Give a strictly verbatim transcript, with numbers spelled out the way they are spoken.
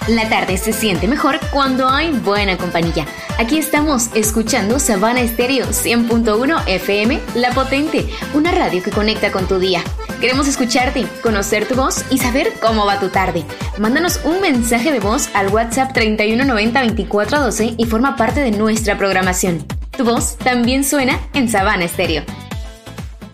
La tarde se siente mejor cuando hay buena compañía. Aquí estamos escuchando Sabana Estéreo cien punto uno F M, La Potente, una radio que conecta con tu día. Queremos escucharte, conocer tu voz y saber cómo va tu tarde. Mándanos un mensaje de voz al WhatsApp treinta y uno noventa veinticuatro doce y forma parte de nuestra programación. Tu voz también suena en Sabana Estéreo.